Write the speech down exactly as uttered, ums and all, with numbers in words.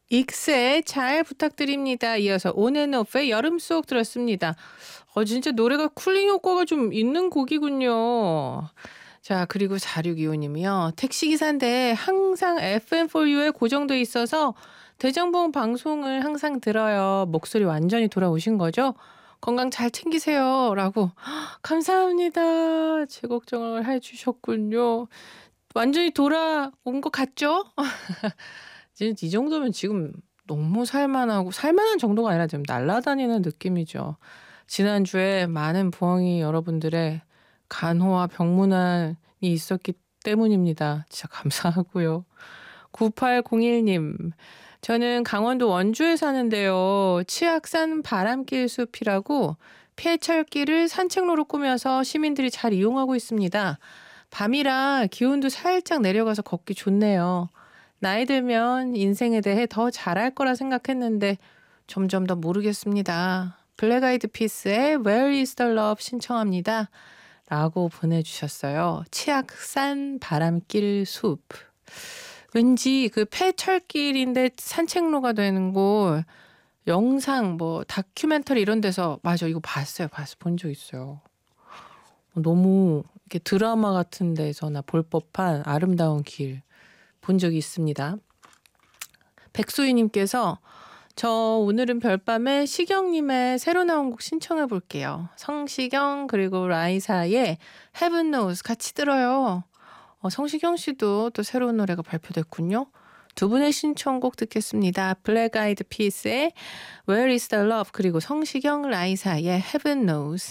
익스의 잘 부탁드립니다. 이어서 온앤오프의 여름 속 들었습니다. 어 진짜 노래가 쿨링 효과가 좀 있는 곡이군요. 자 그리고 사육이오 님이요. 택시기사인데 항상 에프엠포유에 고정돼 있어서 대정봉 방송을 항상 들어요. 목소리 완전히 돌아오신 거죠? 건강 잘 챙기세요. 라고 감사합니다. 제 걱정을 해 주셨군요. 완전히 돌아온 것 같죠? 이 이 정도면 지금 너무 살만하고 살만한 정도가 아니라 좀 날아다니는 느낌이죠. 지난주에 많은 부엉이 여러분들의 간호와 병문안이 있었기 때문입니다. 진짜 감사하고요. 구팔공일 님. 저는 강원도 원주에 사는데요. 치악산 바람길 숲이라고 폐철길을 산책로로 꾸며서 시민들이 잘 이용하고 있습니다. 밤이라 기온도 살짝 내려가서 걷기 좋네요. 나이 들면 인생에 대해 더 잘할 거라 생각했는데 점점 더 모르겠습니다. 블랙 아이드 피스의 Where is the love 신청합니다. 라고 보내주셨어요. 치악산 바람길 숲. 왠지 그 폐철길인데 산책로가 되는 곳 영상 뭐 다큐멘터리 이런 데서 맞아 이거 봤어요. 봤어 본 적 있어요. 너무 이렇게 드라마 같은 데서나 볼 법한 아름다운 길 본 적이 있습니다. 백소희님께서 저 오늘은 별밤에 시경님의 새로 나온 곡 신청해 볼게요. 성시경 그리고 라이사의 Heaven Knows 같이 들어요. 어, 성시경 씨도 또 새로운 노래가 발표됐군요. 두 분의 신청곡 듣겠습니다. 블랙 아이드 피스의 Where is the love 그리고 성시경 라이사의 Heaven Knows.